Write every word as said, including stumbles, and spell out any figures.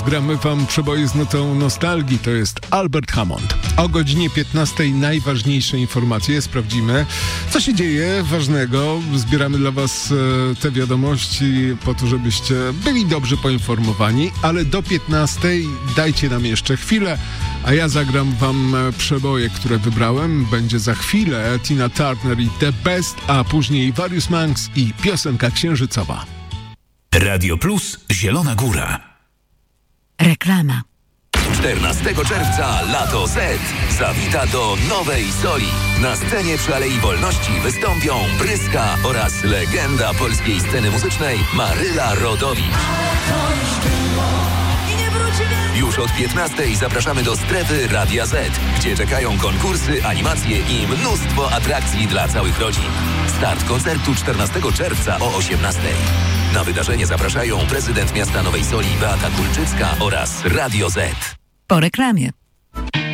Gramy wam przeboje z notą nostalgii, to jest Albert Hammond. O godzinie piętnastej najważniejsze informacje, sprawdzimy, co się dzieje ważnego. Zbieramy dla was e, te wiadomości po to, żebyście byli dobrze poinformowani, ale do piętnastej dajcie nam jeszcze chwilę, a ja zagram wam przeboje, które wybrałem. Będzie za chwilę Tina Turner i The Best, a później Various Monks i piosenka księżycowa. Radio Plus Zielona Góra. Reklama. czternastego czerwca Lato Z zawita do Nowej Soli. Na scenie przy Alei Wolności wystąpią Bryska oraz legenda polskiej sceny muzycznej Maryla Rodowicz. Już od piętnastej zapraszamy do strefy Radia Z, gdzie czekają konkursy, animacje i mnóstwo atrakcji dla całych rodzin. Start koncertu czternastego czerwca o osiemnastej. Na wydarzenie zapraszają prezydent miasta Nowej Soli Beata Kulczycka oraz Radio Z. Po reklamie.